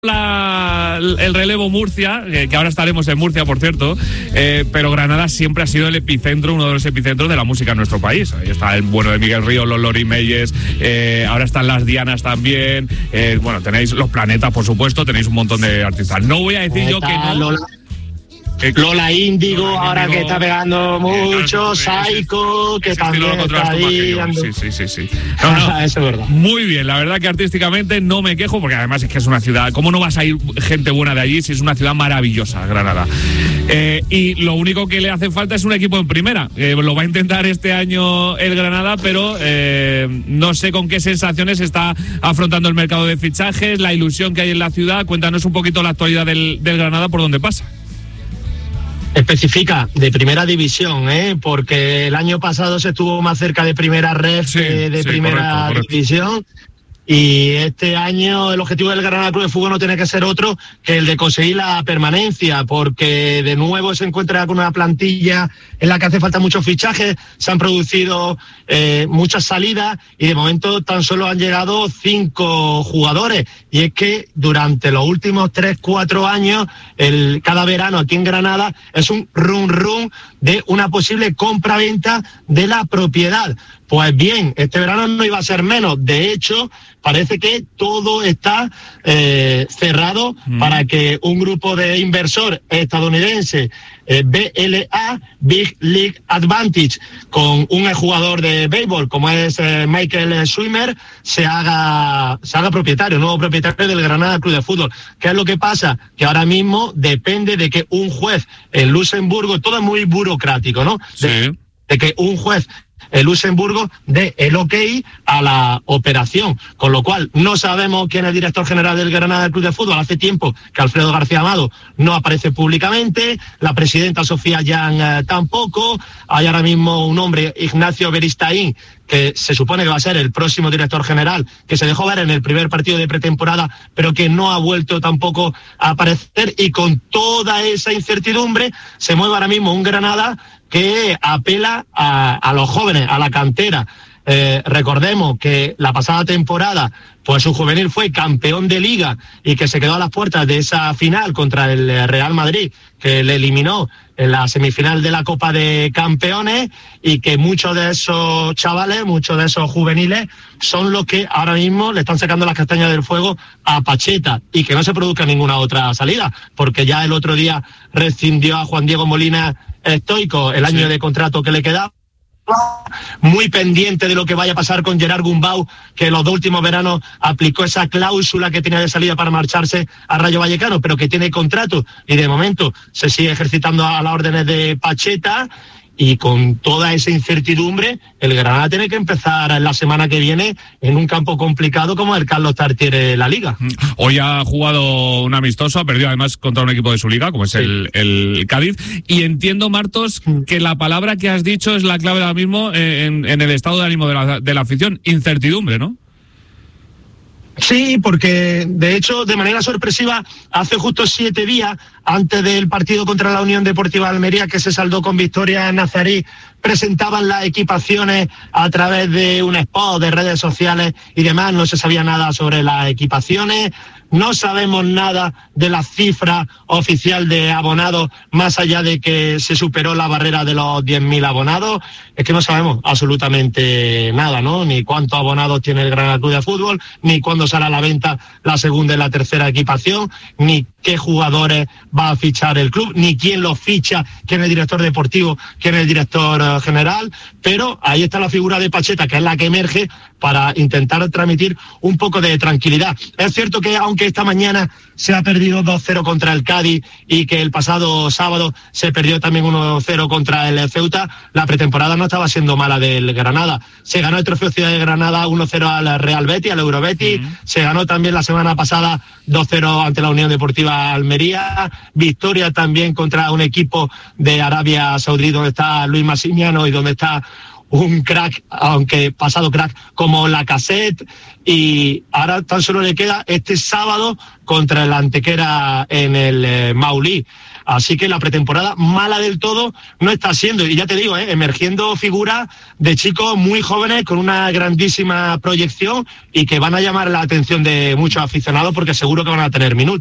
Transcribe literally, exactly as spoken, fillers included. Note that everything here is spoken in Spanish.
La, el relevo Murcia, eh, que ahora estaremos en Murcia, por cierto, eh, pero Granada siempre ha sido el epicentro, uno de los epicentros de la música en nuestro país. Ahí está el bueno de Miguel Ríos, los Lori Meyers, eh, ahora están las Dianas también, eh, bueno, tenéis los Planetas, por supuesto, tenéis un montón de artistas. No voy a decir yo que no... Lola. Lola Índigo, Lola ahora Índigo, que está pegando mucho, Psycho, que también está ahí. Sí, sí, sí, sí. No, no, eso es verdad. Muy bien, la verdad que artísticamente no me quejo, porque además es que es una ciudad, ¿cómo no vas a ir gente buena de allí si es una ciudad maravillosa, Granada? Eh, y lo único que le hace falta es un equipo en primera. Eh, lo va a intentar este año el Granada, pero eh, no sé con qué sensaciones está afrontando el mercado de fichajes, la ilusión que hay en la ciudad. Cuéntanos un poquito la actualidad del, del Granada, por dónde pasa. Especifica de primera división, ¿eh? Porque el año pasado se estuvo más cerca de primera red sí, que de sí, primera correcto, correcto. división. Y este año el objetivo del Granada Club de Fútbol no tiene que ser otro que el de conseguir la permanencia, porque de nuevo se encuentra con una plantilla en la que hace falta muchos fichajes, se han producido eh, muchas salidas y de momento tan solo han llegado cinco jugadores. Y es que durante los últimos tres, cuatro años, el, cada verano aquí en Granada es un run run de una posible compra-venta de la propiedad. Pues bien, este verano no iba a ser menos. De hecho, parece que todo está eh, cerrado mm. para que un grupo de inversor estadounidense, eh, B L A, Big League Advantage, con un jugador de béisbol como es eh, Michael Swimmer, se haga, se haga propietario, nuevo propietario del Granada Club de Fútbol. ¿Qué es lo que pasa? Que ahora mismo depende de que un juez en Luxemburgo, todo es muy burocrático, ¿no? Sí. De, de que un juez el Luxemburgo dé el ok a la operación, con lo cual no sabemos quién es el director general del Granada Club de Fútbol. Hace tiempo que Alfredo García Amado no aparece públicamente, la presidenta Sofía Jan eh, tampoco, hay ahora mismo un hombre, Ignacio Beristain, que se supone que va a ser el próximo director general, que se dejó ver en el primer partido de pretemporada, pero que no ha vuelto tampoco a aparecer, y con toda esa incertidumbre se mueve ahora mismo un Granada que apela a, a los jóvenes, a la cantera. Eh, recordemos que la pasada temporada, pues su juvenil fue campeón de Liga y que se quedó a las puertas de esa final contra el Real Madrid, que le eliminó en la semifinal de la Copa de Campeones, y que muchos de esos chavales, muchos de esos juveniles, son los que ahora mismo le están sacando las castañas del fuego a Pacheta, y que no se produzca ninguna otra salida, porque ya el otro día rescindió a Juan Diego Molina Stoico el año sí. de contrato que le queda. Muy pendiente de lo que vaya a pasar con Gerard Gumbau, que los dos últimos veranos aplicó esa cláusula que tenía de salida para marcharse a Rayo Vallecano, pero que tiene contrato y de momento se sigue ejercitando a las órdenes de Pacheta. Y con toda esa incertidumbre, el Granada tiene que empezar la semana que viene en un campo complicado como el Carlos Tartiere la Liga. Hoy ha jugado un amistoso, ha perdido además contra un equipo de su liga, como es sí. el, el Cádiz. Y entiendo, Martos, que la palabra que has dicho es la clave ahora mismo en, en el estado de ánimo de la, de la afición. Incertidumbre, ¿no? Sí, porque de hecho, de manera sorpresiva, hace justo siete días, antes del partido contra la Unión Deportiva de Almería, que se saldó con victoria en Nazarí, presentaban las equipaciones a través de un spot de redes sociales y demás. No se sabía nada sobre las equipaciones, no sabemos nada de la cifra oficial de abonados, más allá de que se superó la barrera de los diez mil abonados. Es que no sabemos absolutamente nada, ¿no? Ni cuántos abonados tiene el Granada Club de Fútbol, ni cuándo sale a la venta la segunda y la tercera equipación, ni qué jugadores va a fichar el club, ni quién los ficha, quién es el director deportivo, quién es el director general. Pero ahí está la figura de Pacheta, que es la que emerge para intentar transmitir un poco de tranquilidad. Es cierto que aunque esta mañana se ha perdido dos cero contra el Cádiz y que el pasado sábado se perdió también uno cero contra el Ceuta, la pretemporada no estaba siendo mala del Granada. Se ganó el Trofeo Ciudad de Granada uno cero al Real Betis, al Eurobetis, uh-huh. se ganó también la semana pasada dos cero ante la Unión Deportiva Almería, victoria también contra un equipo de Arabia Saudí donde está Luis Massimiano y donde está un crack, aunque pasado crack, como Lacazette, y ahora tan solo le queda este sábado contra el Antequera en el eh, Maulí. Así que la pretemporada mala del todo no está siendo, y ya te digo, eh, emergiendo figuras de chicos muy jóvenes con una grandísima proyección y que van a llamar la atención de muchos aficionados porque seguro que van a tener minutos.